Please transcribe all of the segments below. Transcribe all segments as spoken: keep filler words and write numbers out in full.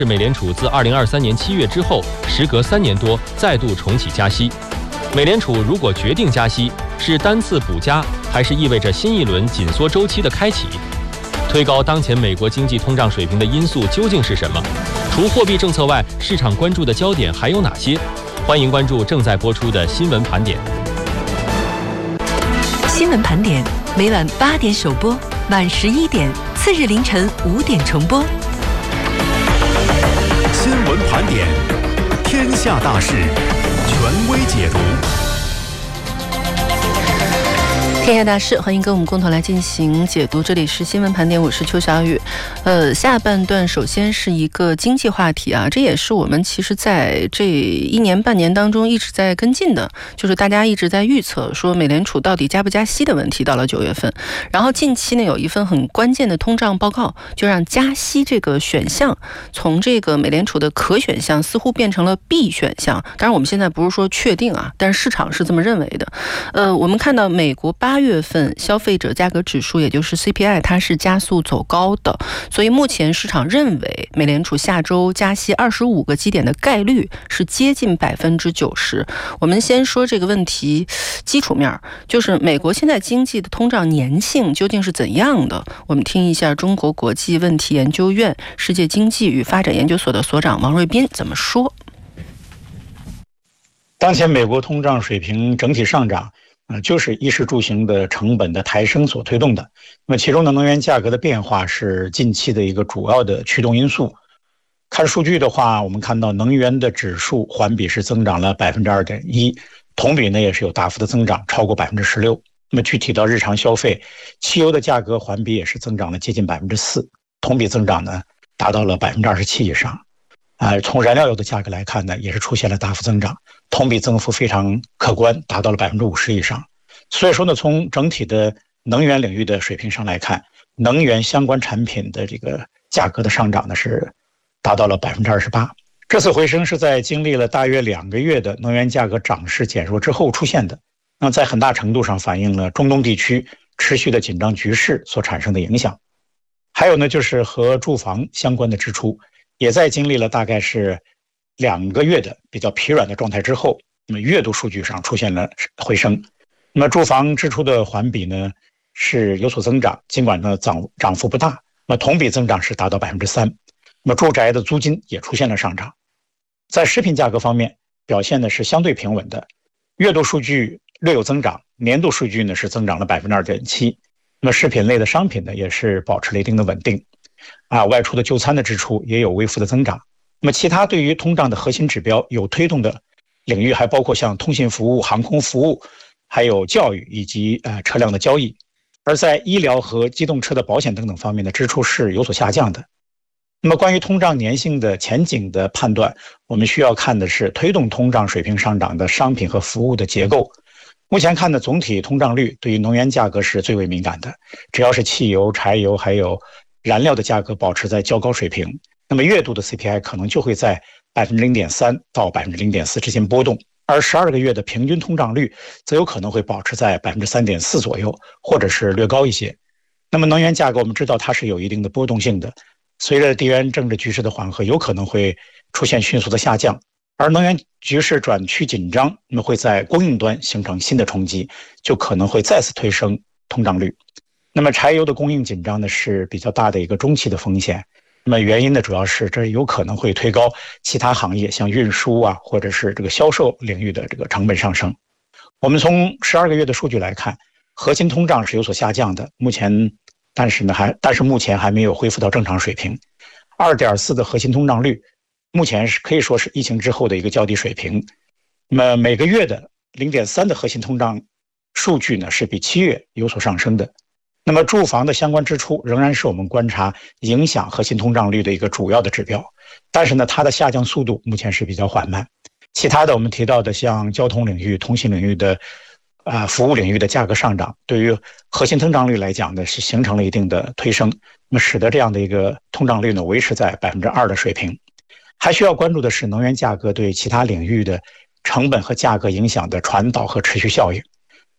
美联储自二零二三年七月之后，时隔三年多再度重启加息。美联储如果决定加息，是单次补加，还是意味着新一轮紧缩周期的开启？推高当前美国经济通胀水平的因素究竟是什么？除货币政策外，市场关注的焦点还有哪些？欢迎关注正在播出的新闻盘点。 新闻盘点每晚八点首播，晚十一点，次日凌晨五点重播。 新闻盘点，天下大事，权威解读。 天下大事，欢迎跟我们共同来进行解读。这里是新闻盘点，我是邱小雨。呃，下半段首先是一个经济话题啊，这也是我们其实在这一年半年当中一直在跟进的，就是大家一直在预测说美联储到底加不加息的问题。到了九月份，然后近期呢有一份很关键的通胀报告，就让加息这个选项从这个美联储的可选项似乎变成了必选项。当然我们现在不是说确定啊，但是市场是这么认为的。呃，我们看到美国八月份消费者价格指数，也就是 C P I， 它是加速走高的，所以目前市场认为美联储下周加息二十五个基点的概率是接近百分之九十。我们先说这个问题基础面，就是美国现在经济的通胀粘性究竟是怎样的？我们听一下中国国际问题研究院世界经济与发展研究所的所长王瑞斌怎么说。 当前美国通胀水平整体上涨，呃，就是衣食住行的成本的抬升所推动的。那么其中的能源价格的变化是近期的一个主要的驱动因素。看数据的话，我们看到能源的指数环比是增长了 百分之二点一， 同比呢也是有大幅的增长，超过 百分之十六。 那么具体到日常消费，汽油的价格环比也是增长了接近 百分之四， 同比增长呢达到了 百分之二十七 以上。呃，从燃料油的价格来看呢，也是出现了大幅增长，同比增幅非常可观，达到了 百分之五十 以上。所以说呢，从整体的能源领域的水平上来看，能源相关产品的这个价格的上涨呢是达到了 百分之二十八。 这次回升是在经历了大约两个月的能源价格涨势减弱之后出现的，那在很大程度上反映了中东地区持续的紧张局势所产生的影响。还有呢，就是和住房相关的支出也在经历了大概是两个月的比较疲软的状态之后，那么月度数据上出现了回升。那么住房支出的环比呢是有所增长，尽管呢涨涨幅不大，那么同比增长是达到 百分之三。 那么住宅的租金也出现了上涨。在食品价格方面表现的是相对平稳的，月度数据略有增长，年度数据呢是增长了 百分之二点七。 那么食品类的商品呢也是保持了一定的稳定啊，外出的就餐的支出也有微幅的增长。那么其他对于通胀的核心指标有推动的领域还包括像通信服务、航空服务，还有教育以及呃车辆的交易。而在医疗和机动车的保险等等方面的支出是有所下降的。那么关于通胀粘性的前景的判断，我们需要看的是推动通胀水平上涨的商品和服务的结构。目前看的总体通胀率对于能源价格是最为敏感的，只要是汽油、柴油还有燃料的价格保持在较高水平，那么月度的 C P I 可能就会在 百分之零点三 到 百分之零点四 之间波动，而十二个月的平均通胀率则有可能会保持在 百分之三点四 左右，或者是略高一些。那么能源价格我们知道它是有一定的波动性的，随着地缘政治局势的缓和，有可能会出现迅速的下降，而能源局势转趋紧张，那么会在供应端形成新的冲击，就可能会再次推升通胀率。那么柴油的供应紧张呢是比较大的一个中期的风险，那么原因呢主要是这有可能会推高其他行业像运输啊或者是这个销售领域的这个成本上升。我们从十二个月的数据来看，核心通胀是有所下降的，目前但是呢还但是目前还没有恢复到正常水平。 二点四 的核心通胀率目前是可以说是疫情之后的一个较低水平。那么每个月的 零点三 的核心通胀数据呢是比七月有所上升的。那么住房的相关支出仍然是我们观察影响核心通胀率的一个主要的指标，但是呢它的下降速度目前是比较缓慢。其他的我们提到的像交通领域、通信领域的啊、呃、服务领域的价格上涨，对于核心通胀率来讲呢是形成了一定的推升，那么使得这样的一个通胀率呢维持在 百分之二 的水平。还需要关注的是能源价格对其他领域的成本和价格影响的传导和持续效应。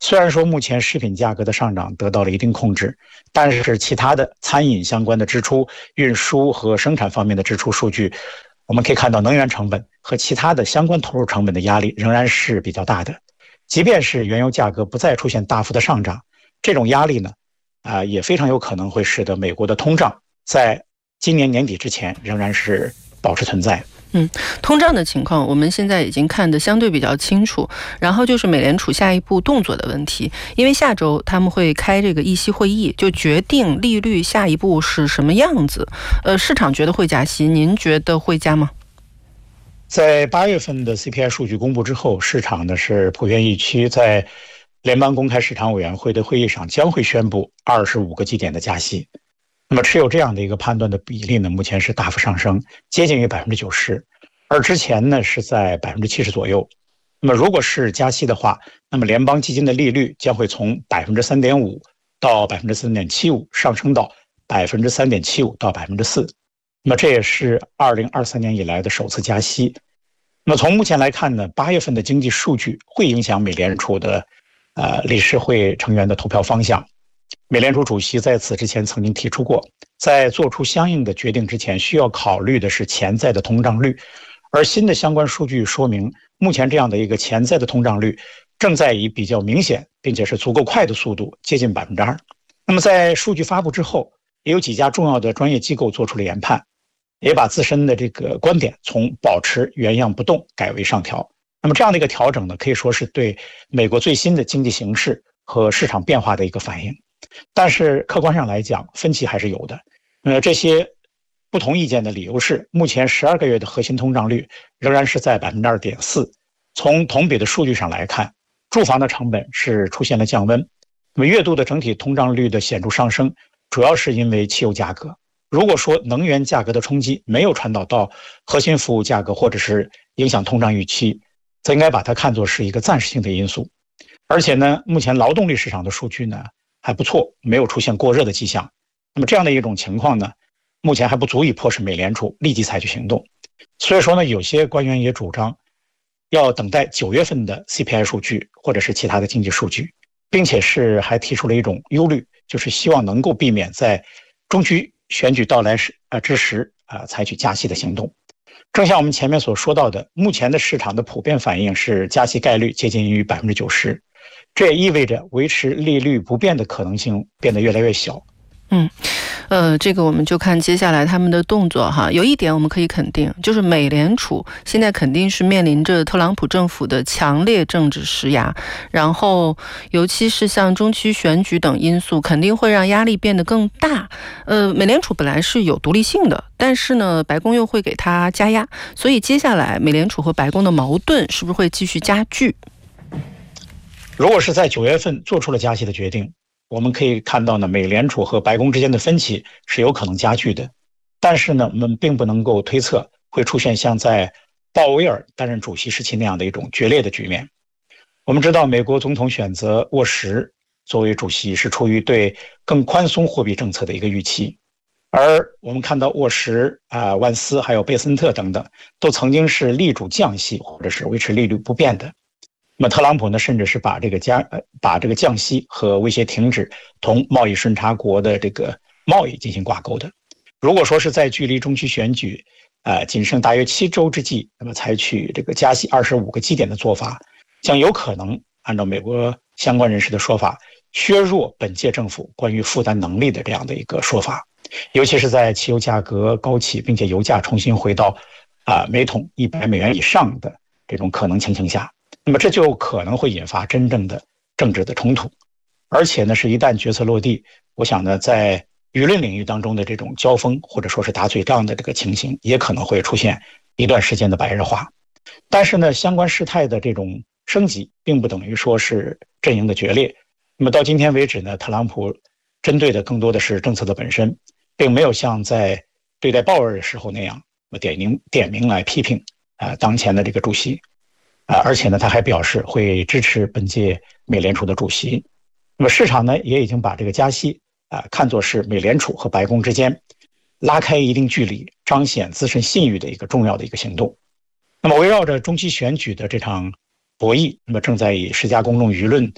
虽然说目前食品价格的上涨得到了一定控制，但是其他的餐饮相关的支出、运输和生产方面的支出数据，我们可以看到能源成本和其他的相关投入成本的压力仍然是比较大的。即便是原油价格不再出现大幅的上涨，这种压力呢，啊、呃，也非常有可能会使得美国的通胀在今年年底之前仍然是保持存在。 嗯，通胀的情况我们现在已经看得相对比较清楚，然后就是美联储下一步动作的问题，因为下周他们会开这个议息会议，就决定利率下一步是什么样子。呃，市场觉得会加息，您觉得会加吗？ 在八月份的 C P I 数据公布之后，市场呢是普遍预期在联邦公开市场委员会的会议上将会宣布二十五个基点的加息。那么持有这样的一个判断的比例呢，目前是大幅上升，接近于百分之九十，而之前呢是在百分之七十左右。那么如果是加息的话，那么联邦基金的利率将会从百分之三点五到百分之三点七五上升到百分之三点七五到百分之四。那么这也是二零二三年以来的首次加息。那么从目前来看呢，八月份的经济数据会影响美联储的呃理事会成员的投票方向。美联储主席在此之前曾经提出过，在做出相应的决定之前，需要考虑的是潜在的通胀率。而新的相关数据说明，目前这样的一个潜在的通胀率正在以比较明显并且是足够快的速度接近百分之二。那么在数据发布之后，也有几家重要的专业机构做出了研判，也把自身的这个观点从保持原样不动改为上调。那么这样的一个调整呢，可以说是对美国最新的经济形势和市场变化的一个反应。但是客观上来讲，分歧还是有的。呃，这些不同意见的理由是，目前十二个月的核心通胀率仍然是在百分之二点四。从同比的数据上来看，住房的成本是出现了降温。那么月度的整体通胀率的显著上升，主要是因为汽油价格。如果说能源价格的冲击没有传导到核心服务价格，或者是影响通胀预期，则应该把它看作是一个暂时性的因素。而且呢，目前劳动力市场的数据呢还不错，没有出现过热的迹象。那么这样的一种情况呢，目前还不足以迫使美联储立即采取行动。所以说呢，有些官员也主张要等待九月份的 C P I 数据或者是其他的经济数据，并且是还提出了一种忧虑，就是希望能够避免在中期选举到来时呃之时啊、呃、采取加息的行动。正像我们前面所说到的，目前的市场的普遍反应是加息概率接近于百分之九十，这也意味着维持利率不变的可能性变得越来越小。 嗯，呃，这个我们就看接下来他们的动作哈。有一点我们可以肯定，就是美联储现在肯定是面临着特朗普政府的强烈政治施压，然后尤其是像中期选举等因素，肯定会让压力变得更大。呃，美联储本来是有独立性的，但是呢，白宫又会给它加压，所以接下来美联储和白宫的矛盾是不是会继续加剧？ 如果是在九月份做出了加息的决定，我们可以看到呢，美联储和白宫之间的分歧是有可能加剧的。但是呢，我们并不能够推测会出现像在鲍威尔担任主席时期那样的一种决裂的局面。我们知道，美国总统选择沃什作为主席是出于对更宽松货币政策的一个预期，而我们看到沃什啊、万斯还有贝森特等等，都曾经是力主降息或者是维持利率不变的。那么特朗普呢，甚至是把这个加呃把这个降息和威胁停止同贸易顺差国的这个贸易进行挂钩的。如果说是在距离中期选举呃仅剩大约七周之际，那么采取这个加息二十五个基点的做法，将有可能按照美国相关人士的说法，削弱本届政府关于负担能力的这样的一个说法。尤其是在汽油价格高企，并且油价重新回到啊、呃、每桶一百美元以上的这种可能情形下。那么这就可能会引发真正的政治的冲突，而且呢，是一旦决策落地，我想呢，在舆论领域当中的这种交锋或者说是打嘴仗的这个情形，也可能会出现一段时间的白热化。但是呢，相关事态的这种升级，并不等于说是阵营的决裂。那么到今天为止呢，特朗普针对的更多的是政策的本身，并没有像在对待鲍威尔的时候那样，点名点名来批评啊、呃、当前的这个主席。啊，而且呢，他还表示会支持本届美联储的主席。那么市场呢，也已经把这个加息啊看作是美联储和白宫之间拉开一定距离、彰显自身信誉的一个重要的一个行动。那么围绕着中期选举的这场博弈，那么正在以施加公众舆论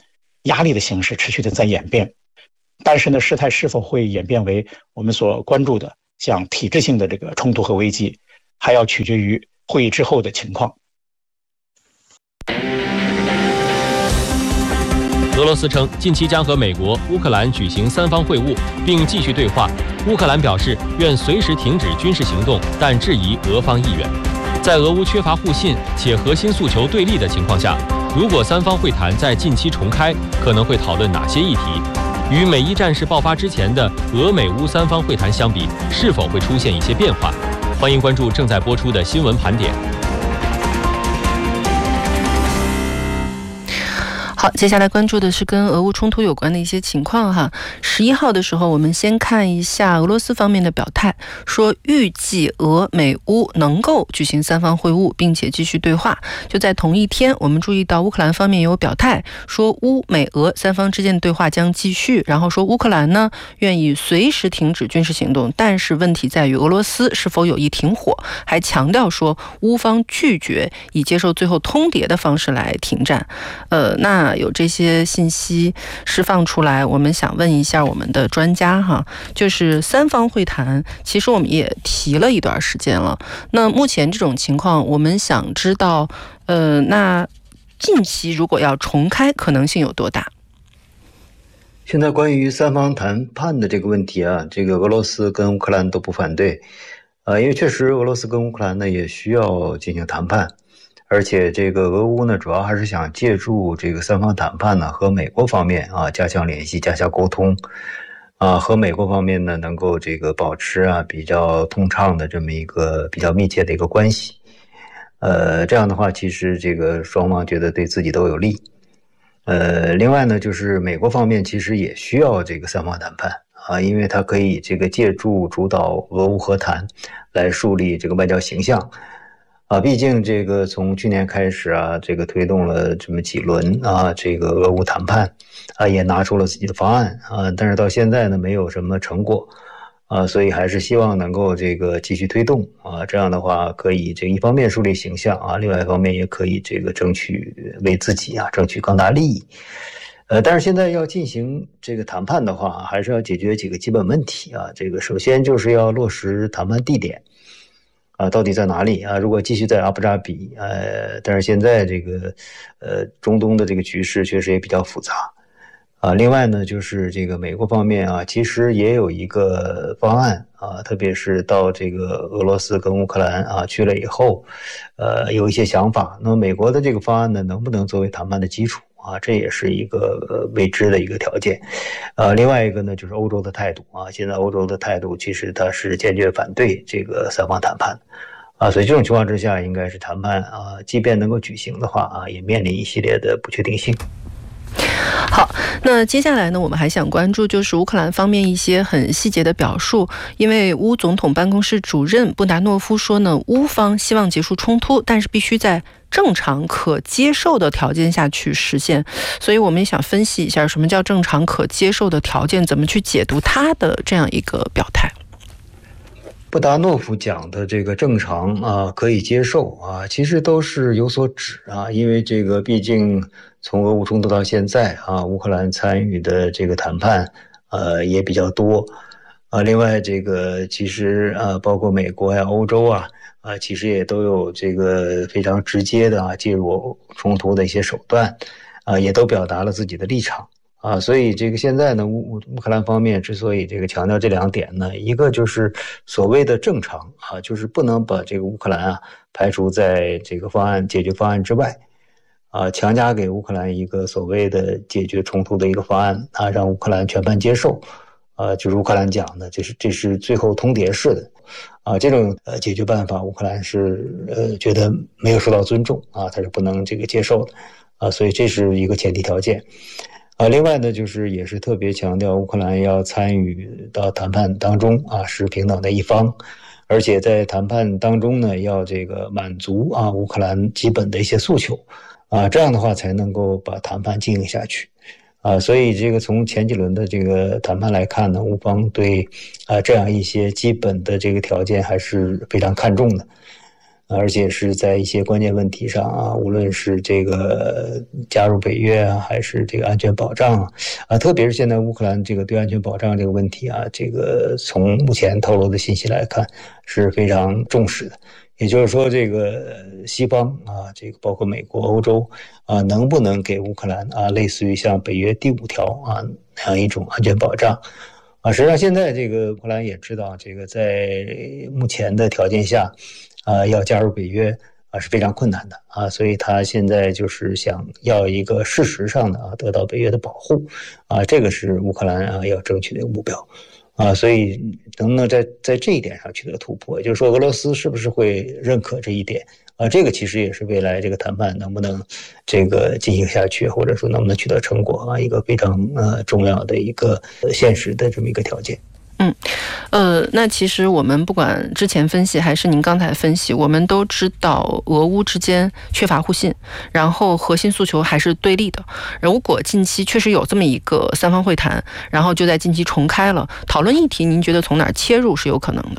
压力的形式持续的在演变。但是呢，事态是否会演变为我们所关注的像体制性的这个冲突和危机，还要取决于会议之后的情况。 俄罗斯称，近期将和美国、乌克兰举行三方会晤，并继续对话。乌克兰表示愿随时停止军事行动，但质疑俄方意愿。在俄乌缺乏互信且核心诉求对立的情况下，如果三方会谈在近期重开，可能会讨论哪些议题？与美伊战事爆发之前的俄美乌三方会谈相比，是否会出现一些变化？欢迎关注正在播出的新闻盘点。 好，接下来关注的是跟俄乌冲突有关的一些情况哈。十一号的时候，我们先看一下俄罗斯方面的表态，说预计俄美乌能够举行三方会晤，并且继续对话。就在同一天，我们注意到乌克兰方面有表态，说乌美俄三方之间的对话将继续，然后说乌克兰呢愿意随时停止军事行动，但是问题在于俄罗斯是否有意停火，还强调说乌方拒绝以接受最后通牒的方式来停战。呃，那有这些信息释放出来，我们想问一下我们的专家哈，就是三方会谈，其实我们也提了一段时间了。那目前这种情况，我们想知道，呃，那近期如果要重开，可能性有多大？ 现在关于三方谈判的这个问题啊，这个俄罗斯跟乌克兰都不反对，呃，因为确实俄罗斯跟乌克兰呢也需要进行谈判。而且这个俄乌呢，主要还是想借助这个三方谈判呢，和美国方面啊加强联系、加强沟通，啊，和美国方面呢能够这个保持啊比较通畅的这么一个比较密切的一个关系。呃，这样的话，其实这个双方觉得对自己都有利。呃，另外呢，就是美国方面其实也需要这个三方谈判啊，因为它可以这个借助主导俄乌和谈来树立这个外交形象。啊，毕竟这个从去年开始啊，这个推动了这么几轮啊，这个俄乌谈判啊，也拿出了自己的方案啊，但是到现在呢，没有什么成果啊，所以还是希望能够这个继续推动啊，这样的话可以这一方面树立形象啊，另外一方面也可以这个争取为自己啊争取更大利益。呃，但是现在要进行这个谈判的话，还是要解决几个基本问题啊，这个首先就是要落实谈判地点。啊，到底在哪里啊？如果继续在阿布扎比，呃，但是现在这个，呃，中东的这个局势确实也比较复杂，啊，另外呢，就是这个美国方面啊，其实也有一个方案啊，特别是到这个俄罗斯跟乌克兰啊去了以后，呃，有一些想法。那么美国的这个方案呢，能不能作为谈判的基础？啊，这也是一个未知的一个条件，呃，另外一个呢，就是欧洲的态度啊。现在欧洲的态度其实它是坚决反对这个三方谈判，啊，所以这种情况之下，应该是谈判啊，即便能够举行的话啊，也面临一系列的不确定性。 好，那接下来呢，我们还想关注就是乌克兰方面一些很细节的表述，因为乌总统办公室主任布达诺夫说呢，乌方希望结束冲突，但是必须在正常可接受的条件下去实现，所以我们也想分析一下什么叫正常可接受的条件，怎么去解读他的这样一个表态。 布达诺夫讲的这个正常啊，可以接受啊，其实都是有所指啊，因为这个毕竟从俄乌冲突到现在啊，乌克兰参与的这个谈判呃也比较多啊，另外这个其实啊，包括美国呀、欧洲啊啊，其实也都有这个非常直接的啊介入冲突的一些手段啊，也都表达了自己的立场。啊，所以这个现在呢，乌乌克兰方面之所以这个强调这两点呢，一个就是所谓的正常啊，就是不能把这个乌克兰啊排除在这个方案解决方案之外，啊，强加给乌克兰一个所谓的解决冲突的一个方案啊，让乌克兰全盘接受，啊，就是乌克兰讲的，这是这是最后通牒式的，啊，这种呃解决办法，乌克兰是呃觉得没有受到尊重啊，他是不能这个接受的，啊，所以这是一个前提条件。啊，另外呢，就是也是特别强调乌克兰要参与到谈判当中啊，是平等的一方，而且在谈判当中呢，要这个满足啊乌克兰基本的一些诉求，啊，这样的话才能够把谈判进行下去，啊，所以这个从前几轮的这个谈判来看呢，乌方对啊这样一些基本的这个条件还是非常看重的。 而且是在一些关键问题上啊，无论是这个加入北约啊，还是这个安全保障啊，啊，特别是现在乌克兰这个对安全保障这个问题啊，这个从目前透露的信息来看是非常重视的。也就是说，这个西方啊，这个包括美国、欧洲啊，能不能给乌克兰啊，类似于像北约第五条啊那样一种安全保障啊？实际上，现在这个乌克兰也知道，这个在目前的条件下，啊，要加入北约啊是非常困难的啊，所以他现在就是想要一个事实上的啊得到北约的保护啊，这个是乌克兰啊要争取的一个目标。啊，所以能不能在在这一点上取得突破，也就是说，俄罗斯是不是会认可这一点啊？这个其实也是未来这个谈判能不能这个进行下去，或者说能不能取得成果啊，一个非常呃重要的一个现实的这么一个条件。 嗯，呃，那其实我们不管之前分析还是您刚才分析，我们都知道俄乌之间缺乏互信，然后核心诉求还是对立的。如果近期确实有这么一个三方会谈，然后就在近期重开了讨论议题，您觉得从哪儿切入是有可能的？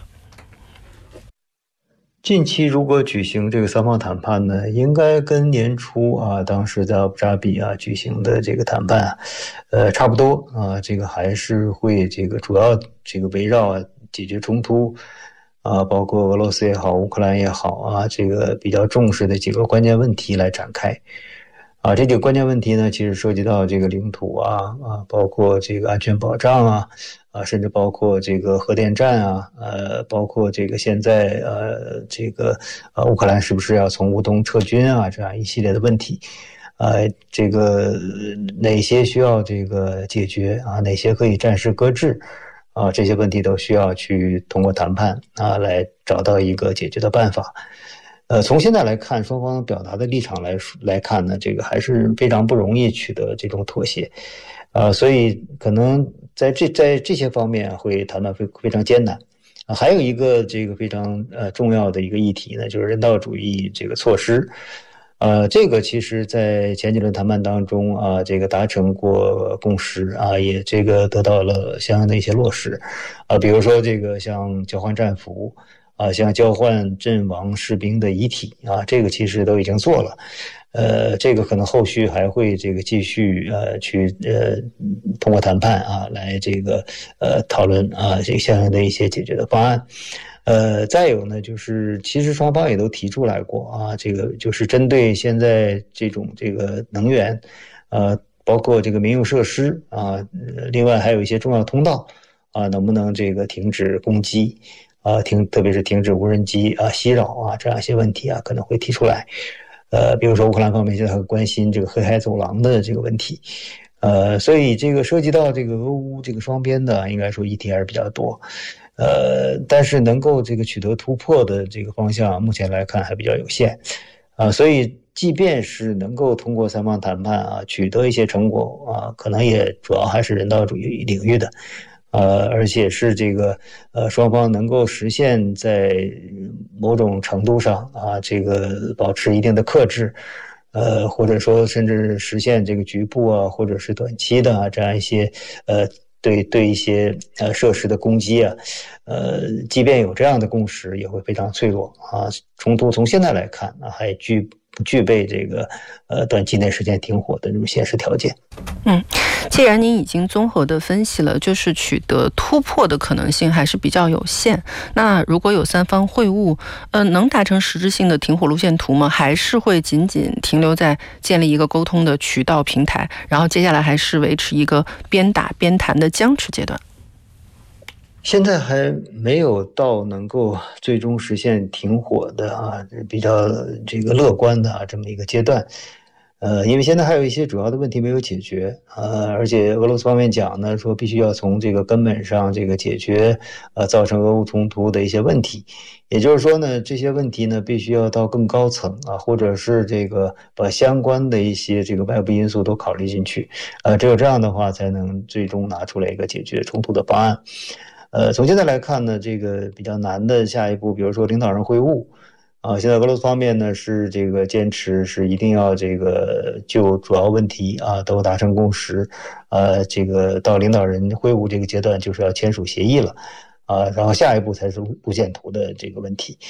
近期如果举行这个三方谈判呢，应该跟年初啊，当时在阿布扎比啊举行的这个谈判，呃，差不多啊，这个还是会这个主要这个围绕解决冲突啊，包括俄罗斯也好，乌克兰也好啊，这个比较重视的几个关键问题来展开。啊，这几个关键问题呢，其实涉及到这个领土啊啊，包括这个安全保障啊啊，甚至包括这个核电站啊，呃，包括这个现在呃这个呃乌克兰是不是要从乌东撤军啊，这样一系列的问题，呃，这个哪些需要这个解决啊，哪些可以暂时搁置啊，这些问题都需要去通过谈判啊来找到一个解决的办法。呃，从现在来看，双方表达的立场来来看呢，这个还是非常不容易取得这种妥协，呃，所以可能在这在这些方面会谈判非非常艰难。啊，还有一个这个非常呃重要的一个议题呢，就是人道主义这个措施。呃，这个其实在前几轮谈判当中啊，这个达成过共识啊，也这个得到了相应的一些落实啊，比如说这个像交换战俘。啊，像交换阵亡士兵的遗体啊，这个其实都已经做了，呃，这个可能后续还会这个继续呃去呃通过谈判啊来这个呃讨论啊这个相应的一些解决的方案，呃，再有呢就是其实双方也都提出来过啊，这个就是针对现在这种这个能源，呃，包括这个民用设施啊，另外还有一些重要通道啊，能不能这个停止攻击？啊，停，特别是停止无人机啊袭扰啊，这样一些问题啊，可能会提出来。呃，比如说乌克兰方面现在很关心这个黑海走廊的这个问题，呃，所以这个涉及到这个俄乌这个双边的，应该说议题还是比较多。呃，但是能够这个取得突破的这个方向，目前来看还比较有限。啊，所以即便是能够通过三方谈判啊，取得一些成果啊，可能也主要还是人道主义领域的。呃，而且是这个呃双方能够实现在某种程度上啊，这个保持一定的克制，呃，或者说甚至实现这个局部啊，或者是短期的啊这样一些呃对对一些呃设施的攻击啊，呃，即便有这样的共识，也会非常脆弱啊。冲突从现在来看啊，还具不具备这个呃短期内实现停火的这种现实条件。 嗯，既然您已经综合的分析了，就是取得突破的可能性还是比较有限。那如果有三方会晤，呃，能达成实质性的停火路线图吗？还是会仅仅停留在建立一个沟通的渠道平台，然后接下来还是维持一个边打边谈的僵持阶段？ 现在还没有到能够最终实现停火的啊，比较这个乐观的啊这么一个阶段。呃，因为现在还有一些主要的问题没有解决，呃，而且俄罗斯方面讲呢，说必须要从这个根本上这个解决，呃，造成俄乌冲突的一些问题。也就是说呢，这些问题呢，必须要到更高层啊，或者是这个把相关的一些这个外部因素都考虑进去，呃，只有这样的话，才能最终拿出来一个解决冲突的方案。呃，从现在来看呢，这个比较难的下一步，比如说领导人会晤。啊，现在俄罗斯方面呢是这个坚持是一定要这个就主要问题啊都达成共识，呃，这个到领导人会晤这个阶段就是要签署协议了，啊，然后下一步才是路线图的这个问题，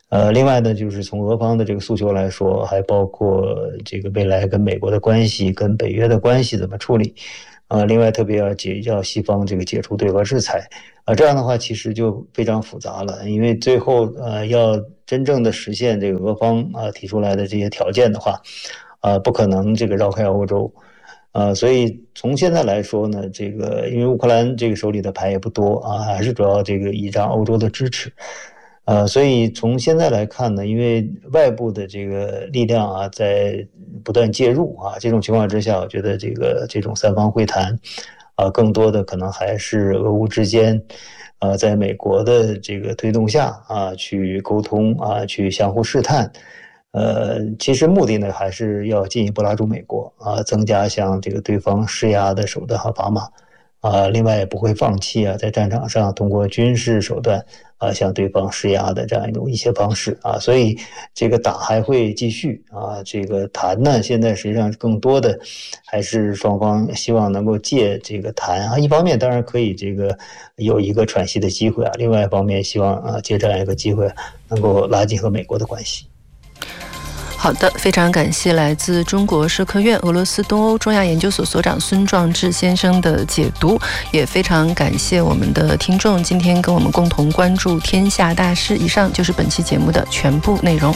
呃，另外呢，就是从俄方的这个诉求来说，还包括这个未来跟美国的关系、跟北约的关系怎么处理，呃，另外特别要解要西方这个解除对俄制裁，啊、呃，这样的话其实就非常复杂了，因为最后呃要真正的实现这个俄方啊、呃、提出来的这些条件的话，啊、呃，不可能这个绕开欧洲。呃，所以从现在来说呢，这个因为乌克兰这个手里的牌也不多啊，还是主要这个倚仗欧洲的支持。呃，所以从现在来看呢，因为外部的这个力量啊在不断介入啊，这种情况之下，我觉得这个这种三方会谈，啊，更多的可能还是俄乌之间，呃，在美国的这个推动下啊，去沟通啊，去相互试探。呃，其实目的呢，还是要进一步拉住美国啊，增加向这个对方施压的手段和砝码啊，另外也不会放弃啊，在战场上通过军事手段啊向对方施压的这样一种一些方式啊，所以这个打还会继续啊，这个谈呢，现在实际上更多的还是双方希望能够借这个谈啊，一方面当然可以这个有一个喘息的机会啊，另外一方面希望啊借这样一个机会能够拉近和美国的关系。 好的，非常感谢来自中国社科院俄罗斯东欧中亚研究所所长孙壮志先生的解读，也非常感谢我们的听众今天跟我们共同关注天下大事。以上就是本期节目的全部内容。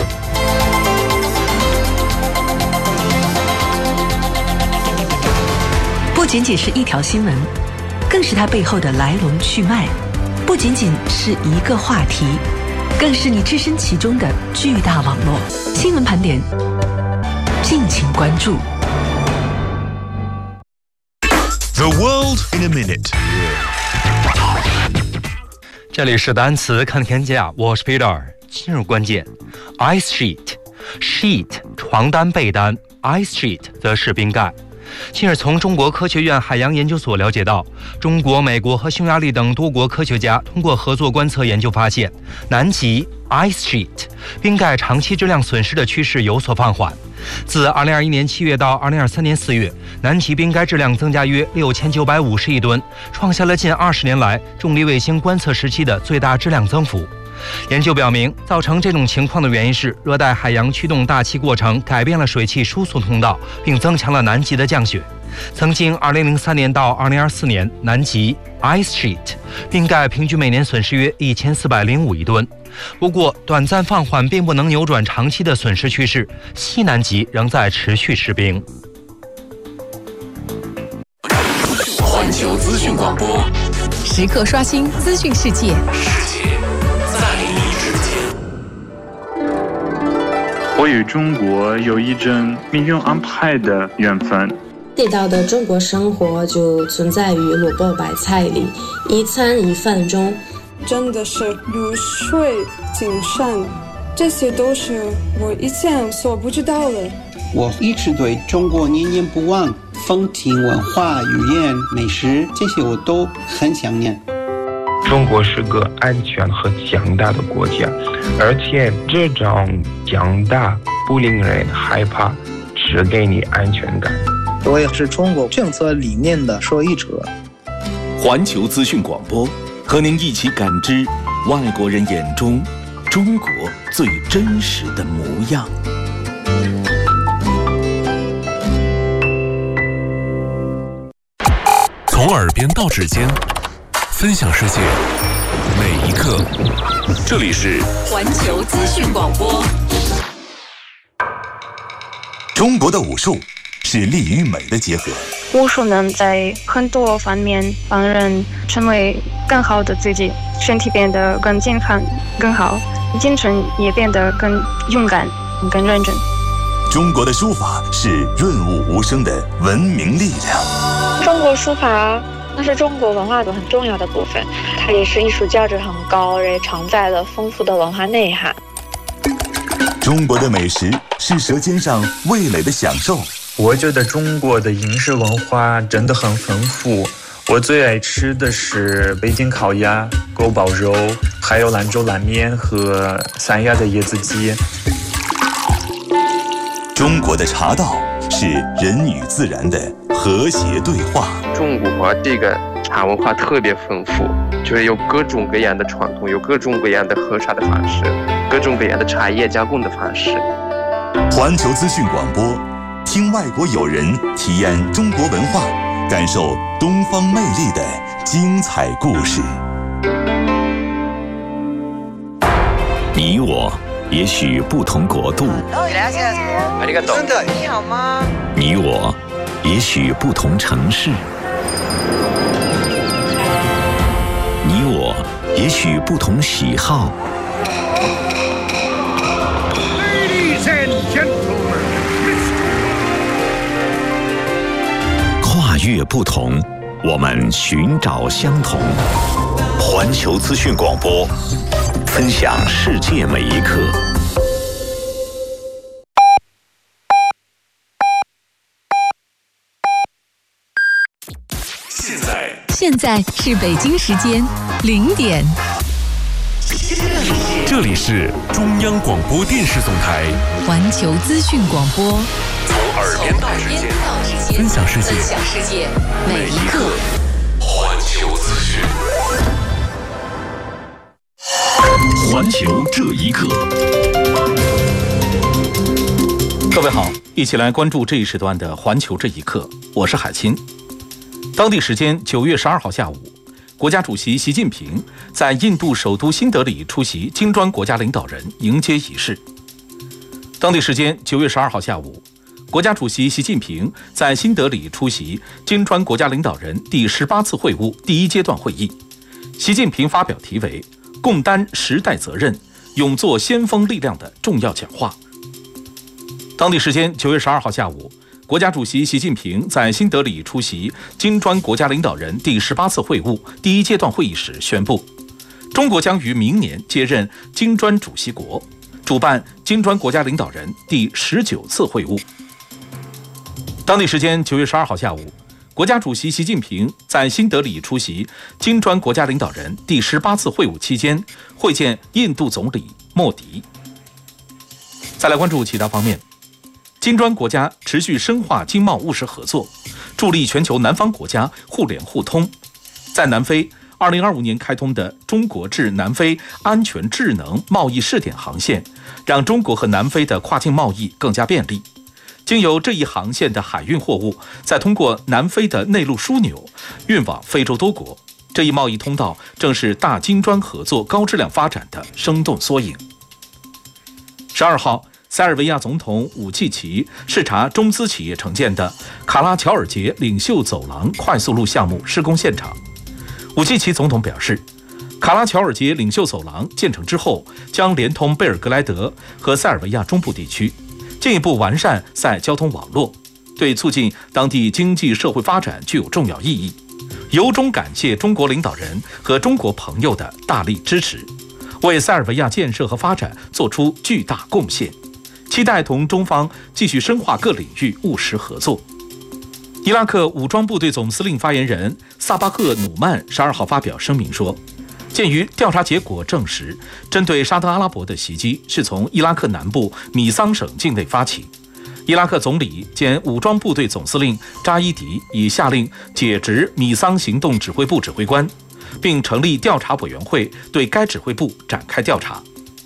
不仅仅是一条新闻，更是它背后的来龙去脉；不仅仅是一个话题，更是你置身其中的巨大网络。新闻盘点，敬请关注。 The world in a minute。 这里是单词看天下，我是 Peter。今日关键 ：ice sheet， sheet 床单被单 ，ice sheet 则是冰盖。近日，从中国科学院海洋研究所了解到，中国、美国和匈牙利等多国科学家通过合作观测研究发现，南极 ice sheet 冰盖长期质量损失的趋势有所放缓。自二零二一年七月到二零二三年四月，南极冰盖质量增加约六千九百五十亿吨，创下了近二十年来重力卫星观测时期的最大质量增幅。研究表明，造成这种情况的原因是热带海洋驱动大气过程改变了水汽输送通道，并增强了南极的降雪。曾经二零零三年到二零二四年，南极 ice sheet 冰盖平均每年损失约一千四百零五亿吨。不过，短暂放缓并不能扭转长期的损失趋势，西南极仍在持续失冰。 环球资讯广播， 时刻刷新资讯世界。 世界在你之间。 我与中国有一种命运安排的缘分。 地道的中国生活就存在于萝卜白菜里，一餐一饭中。 真的是如水精神，这些都是我以前所不知道的。 我一直对中国念念不忘，风情文化、语言、美食这些我都很想念。 中国是个安全和强大的国家，而且这种强大不令人害怕，只给你安全感。 我也是中国政策理念的受益者。 环球资讯广播，和您一起感知外国人眼中中国最真实的模样。 从耳边到指尖，分享世界每一刻。这里是环球资讯广播。 中国的武术是力与美的结合。 武术能在很多方面帮人成为更好的自己，身体变得更健康、更好，精神也变得更勇敢、更认真。 中国的书法是润物无声的文明力量。 中国书法那是中国文化的很重要的部分，它也是艺术价值很高，也承载了丰富的文化内涵。 中国的美食是舌尖上味蕾的享受。 我觉得中国的饮食文化真的很丰富，我最爱吃的是北京烤鸭、锅包肉，还有兰州拉面和三亚的椰子鸡。 中国的茶道是人与自然的和谐对话。 中国这个茶文化特别丰富，就是有各种各样的传统，有各种各样的喝茶的方式，各各种各样的茶叶加工的方式。 环球资讯广播，听外国友人体验中国文化，感受东方魅力的精彩故事。 你我也许不同国度， 你好吗？ 你我也许不同城市，你我也许不同喜好。 Ladies and gentlemen, 跨越不同，我们寻找相同。环球资讯广播，分享世界每一刻。 现在， 现在是北京时间零点。 这里是中央广播电视总台环球资讯广播， 从耳边到指尖，分享世界， 分享世界每一刻。 环球资讯， 环球这一刻。 各位好，一起来关注这一时段的环球这一刻，我是海清。当地时间九月十二号下午，国家主席习近平在印度首都新德里出席金砖国家领导人迎接仪式。当地时间九月十二号下午，国家主席习近平在新德里出席金砖国家领导人第十八次会晤第一阶段会议。习近平发表题为“共担时代责任，勇做先锋力量”的重要讲话。当地时间九月十二号下午，国家主席习近平在新德里出席金砖国家领导人第十八次会晤第一阶段会议时宣布，中国将于明年接任金砖主席国，主办金砖国家领导人第十九次会晤。当地时间九月十二号下午，国家主席习近平在新德里出席金砖国家领导人第十八次会晤期间，会见印度总理莫迪。再来关注其他方面。金砖国家持续深化经贸务实合作，助力全球南方国家互联互通。在南非，二零二五年开通的中国至南非安全智能贸易试点航线，让中国和南非的跨境贸易更加便利。经由这一航线的海运货物，再通过南非的内陆枢纽运往非洲多国，这一贸易通道正是大金砖合作高质量发展的生动缩影。十二号。塞尔维亚总统武契奇视察中资企业承建的卡拉乔尔捷领袖走廊快速路项目施工现场。武契奇总统表示，卡拉乔尔捷领袖走廊建成之后，将连通贝尔格莱德和塞尔维亚中部地区，进一步完善塞交通网络，对促进当地经济社会发展具有重要意义。由衷感谢中国领导人和中国朋友的大力支持，为塞尔维亚建设和发展做出巨大贡献。期待同中方继续深化各领域务实合作。伊拉克武装部队总司令发言人萨巴赫努曼十二号发表声明说，鉴于调查结果证实，针对沙特阿拉伯的袭击是从伊拉克南部米桑省境内发起，伊拉克总理兼武装部队总司令扎伊迪已下令解职米桑行动指挥部指挥官，并成立调查委员会对该指挥部展开调查。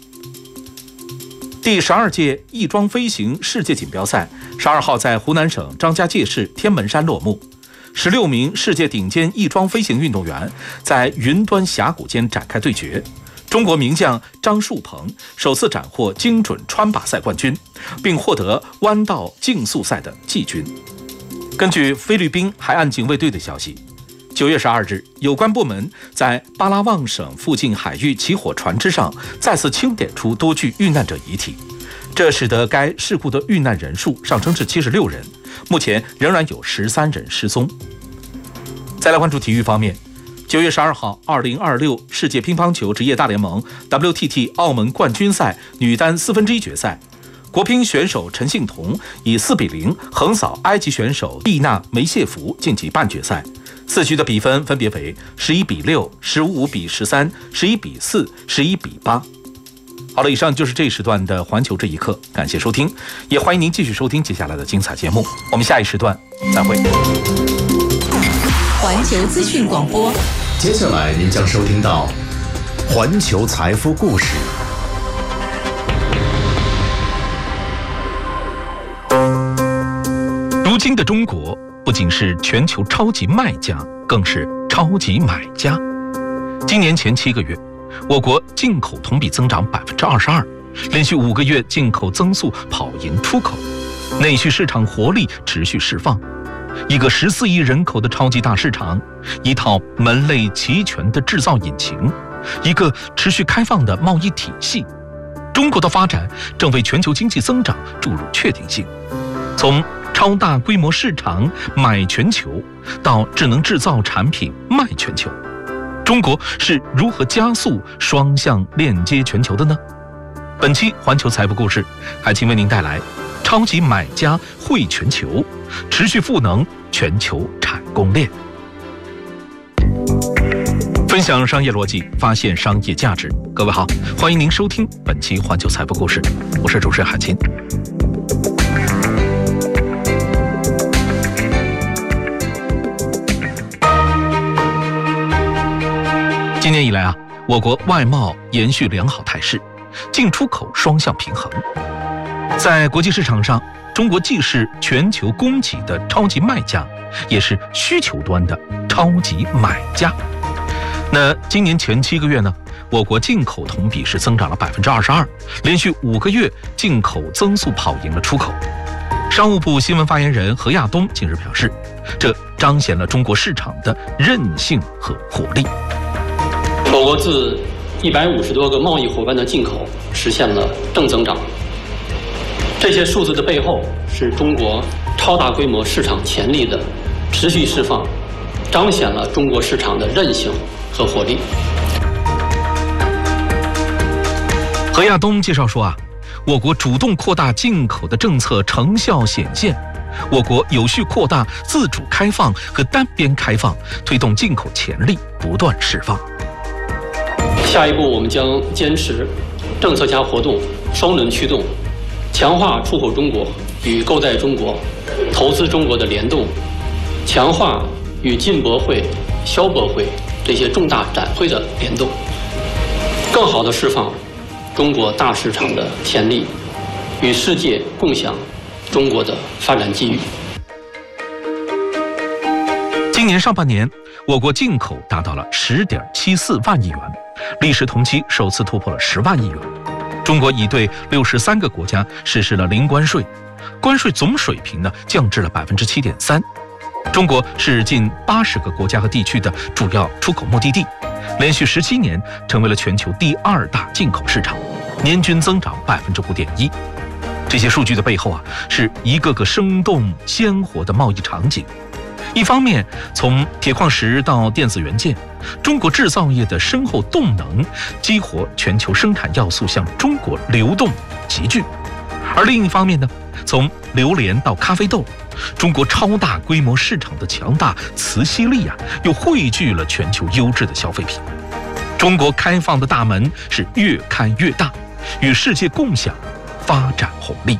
第十二届翼装飞行世界锦标赛十二号在湖南省张家界市天门山落幕，十六名世界顶尖翼装飞行运动员在云端峡谷间展开对决。中国名将张树鹏首次斩获精准穿靶赛冠军，并获得弯道竞速赛的季军。根据菲律宾海岸警卫队的消息，九月十二日，有关部门在巴拉望省附近海域起火船只上再次清点出多具遇难者遗体，这使得该事故的遇难人数上升至七十六人，目前仍然有十三人失踪。再来关注体育方面，九月十二号，二零二六世界乒乓球职业大联盟 W T T 澳门冠军赛女单四分之一决赛，国乒选手陈幸同以四比零横扫埃及选手蒂娜梅谢弗晋级半决赛。四局的比分分别为十一比六、十五比十三、十一比四、十一比八。好了，以上就是这一时段的环球这一刻，感谢收听，也欢迎您继续收听接下来的精彩节目。我们下一时段再会。 环球资讯广播， 接下来您将收听到环球财富故事。 今的中国不仅是全球超级卖家，更是超级买家。今年前七个月，我国进口同比增长百分之二十二，连续五个月进口增速跑赢出口，内需市场活力持续释放。一个十四亿人口的超级大市场，一套门类齐全的制造引擎，一个持续开放的贸易体系，中国的发展正为全球经济增长注入确定性。从超大规模市场买全球到智能制造产品卖全球，中国是如何加速双向链接全球的呢？本期环球财富故事，海清为您带来超级买家汇全球，持续赋能全球产供链，分享商业逻辑，发现商业价值。各位好，欢迎您收听本期环球财富故事，我是主持人海清。今年以来啊，我国外贸延续良好态势，进出口双向平衡。在国际市场上，中国既是全球供给的超级卖家，也是需求端的超级买家。那今年前七个月呢，我国进口同比是增长了百分之二十二，连续五个月进口增速跑赢了出口。商务部新闻发言人何亚东近日表示，这彰显了中国市场的韧性和活力。 我国自一百五十多个贸易伙伴的进口实现了正增长，这些数字的背后是中国超大规模市场潜力的持续释放，彰显了中国市场的韧性和活力。 何亚东介绍说啊，我国主动扩大进口的政策成效显现，我国有序扩大自主开放和单边开放，推动进口潜力不断释放。 下一步，我们将坚持政策加活动双轮驱动，强化出口中国与购在中国、投资中国的联动，强化与进博会、消博会这些重大展会的联动，更好地释放中国大市场的潜力，与世界共享中国的发展机遇。 今年上半年，我国进口达到了十点七四万亿元，历史同期首次突破了十万亿元。中国已对六十三个国家实施了零关税，关税总水平呢降至了百分之七点三。中国是近八十个国家和地区的主要出口目的地，连续十七年成为了全球第二大进口市场，年均增长百分之五点一。这些数据的背后啊，是一个个生动鲜活的贸易场景。一方面，从铁矿石到电子元件，中国制造业的深厚动能激活全球生产要素向中国流动集聚；而另一方面呢，从榴莲到咖啡豆，中国超大规模市场的强大磁吸力啊，又汇聚了全球优质的消费品。中国开放的大门是越开越大，与世界共享发展红利。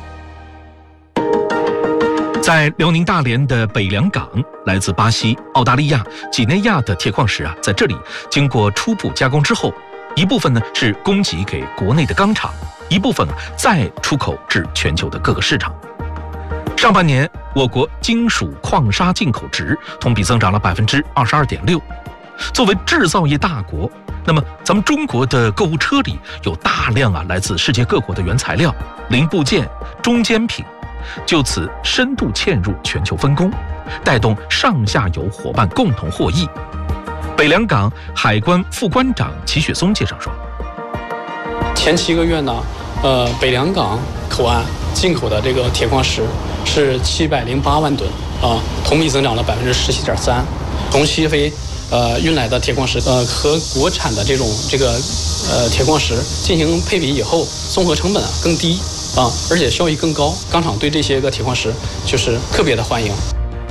在辽宁大连的北良港，来自巴西、澳大利亚、几内亚的铁矿石啊，在这里经过初步加工之后，一部分呢是供给给国内的钢厂，一部分啊再出口至全球的各个市场。上半年，我国金属矿砂进口值同比增长了百分之二十二点六。作为制造业大国，那么咱们中国的购物车里有大量啊来自世界各国的原材料、零部件、中间品。就此深度嵌入全球分工，带动上下游伙伴共同获益。北良港海关副关长齐雪松介绍说， 前七个月呢，呃，北良港口岸进口的这个铁矿石是七百零八万吨啊，同比增长了百分之十七点三。从西非呃运来的铁矿石，呃和国产的这种这个呃铁矿石进行配比以后，综合成本啊更低。啊，而且效益更高，钢厂对这些个铁矿石就是特别的欢迎。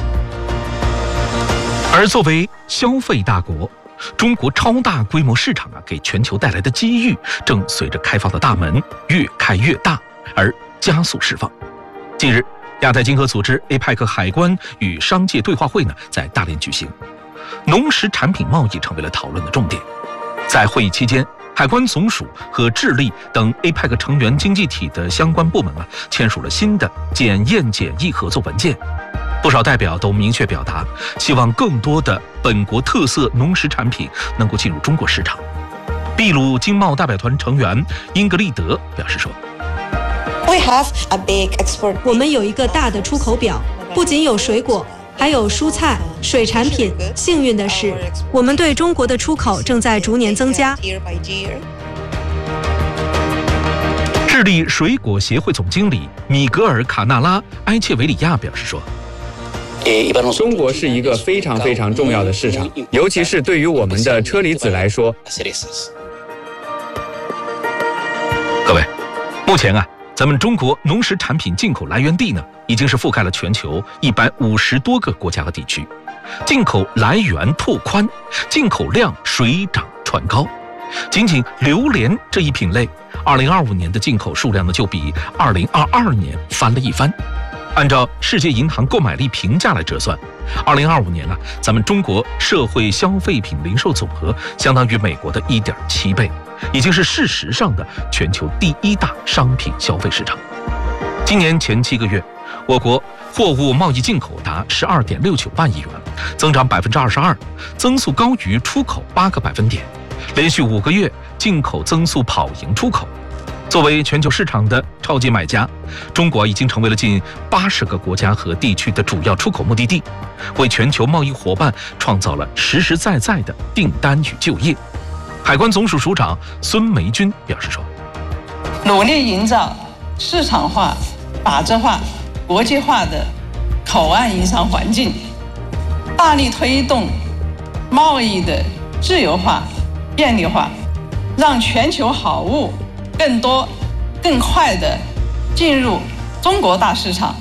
而作为消费大国，中国超大规模市场啊，给全球带来的机遇，正随着开放的大门越开越大而加速释放。近日，亚太经合组织 A P E C 海关与商界对话会呢，在大连举行，农食产品贸易成为了讨论的重点。在会议期间，海关总署和智利等 A P E C 成员经济体的相关部门啊，签署了新的检验检疫合作文件。 不少代表都明确表达，希望更多的本国特色农食产品能够进入中国市场。秘鲁经贸代表团成员英格丽德表示说， 我们有一个大的出口表，不仅有水果，还有蔬菜、水产品。幸运的是，我们对中国的出口正在逐年增加。 智利水果协会总经理米格尔·卡纳拉·埃切维里亚表示说， 中国是一个非常非常重要的市场，尤其是对于我们的车厘子来说。 各位，目前啊，咱们中国农食产品进口来源地呢，已经是覆盖了全球一百五十多个国家和地区，进口来源拓宽，进口量水涨船高。仅仅榴莲这一品类，二零二五年的进口数量呢，就比二零二二年翻了一番。按照世界银行购买力评价来折算，二零二五年啊，咱们中国社会消费品零售总额相当于美国的一点七倍，已经是事实上的全球第一大商品消费市场。今年前七个月，我国货物贸易进口达十二点六九万亿元，增长百分之二十二，增速高于出口八个百分点，连续五个月进口增速跑赢出口。作为全球市场的超级买家，中国已经成为了近八十个国家和地区的主要出口目的地，为全球贸易伙伴创造了实实在在的订单与就业。海关总署署长孙梅君表示说， 努力营造市场化、法治化、国际化的口岸营商环境，大力推动贸易的自由化、便利化，让全球好物更多、更快地进入中国大市场。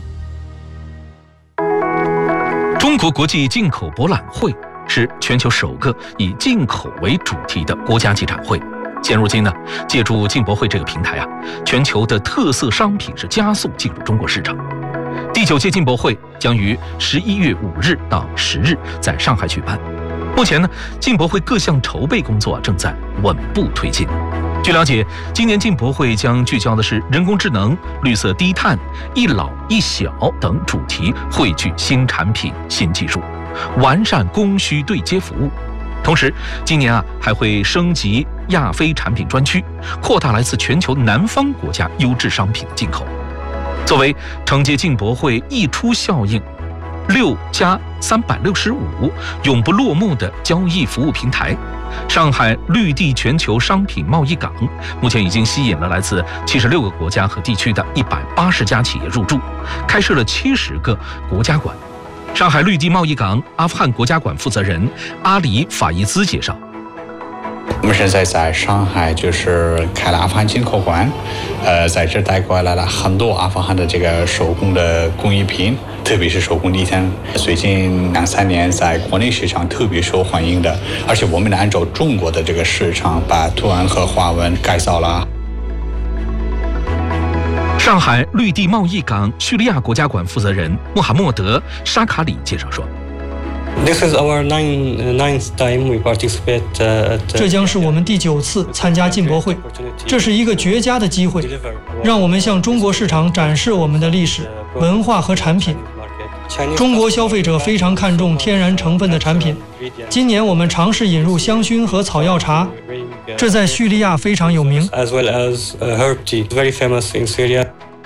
中国国际进口博览会是全球首个以进口为主题的国家级展会。现如今呢，借助进博会这个平台啊，全球的特色商品是加速进入中国市场。第九届进博会将于十一月五日到十日在上海举办。目前呢，进博会各项筹备工作正在稳步推进。据了解，今年进博会将聚焦的是人工智能、绿色低碳、一老一小等主题，汇聚新产品、新技术，完善供需对接服务。同时，今年啊还会升级亚非产品专区，扩大来自全球南方国家优质商品的进口。作为承接进博会溢出效应六加三百六十五永不落幕的交易服务平台，上海绿地全球商品贸易港目前已经吸引了来自七十六个国家和地区的一百八十家企业入驻，开设了七十个国家馆。上海绿地贸易港阿富汗国家馆负责人阿里法伊兹介绍， 我们现在在上海就是开了阿富汗进口馆，呃，在这带过来了很多阿富汗的这个手工的工艺品，特别是手工地毯，最近两三年在国内市场特别受欢迎的，而且我们按照中国的这个市场把图案和花纹改造了。 上海绿地贸易港叙利亚国家馆负责人穆罕默德·沙卡里介绍说， This is our nine, ninth time we participate. 这将是我们第九次参加进博会，这是一个绝佳的机会，让我们向中国市场展示我们的历史、文化和产品。中国消费者非常看重天然成分的产品，今年我们尝试引入香薰和草药茶，这在叙利亚非常有名。 As well as herb tea, very famous in Syria.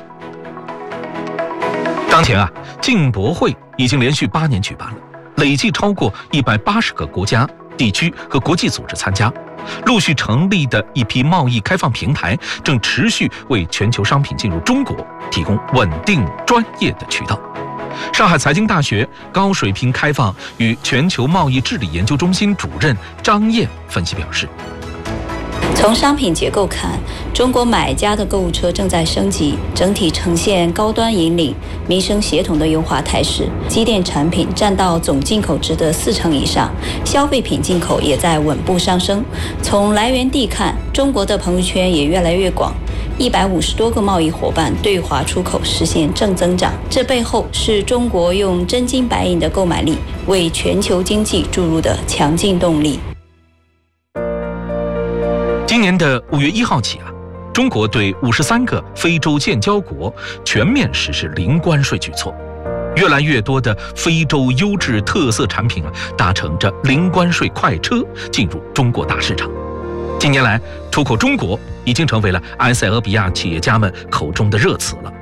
当前啊，进博会已经连续八年举办了。累计超过一百八十个国家、地区和国际组织参加，陆续成立的一批贸易开放平台正持续为全球商品进入中国提供稳定专业的渠道。上海财经大学高水平开放与全球贸易治理研究中心主任张燕分析表示， 从商品结构看，中国买家的购物车正在升级，整体呈现高端引领、民生协同的优化态势。机电产品占到总进口值的四成以上，消费品进口也在稳步上升。从来源地看，中国的朋友圈也越来越广，一百五十多个贸易伙伴对华出口实现正增长。这背后是中国用真金白银的购买力为全球经济注入的强劲动力。 今年的五月一号起啊，中国对五十三个非洲建交国全面实施零关税举措。 越来越多的非洲优质特色产品啊，搭乘着零关税快车进入中国大市场。近年来，出口中国已经成为了埃塞俄比亚企业家们口中的热词了。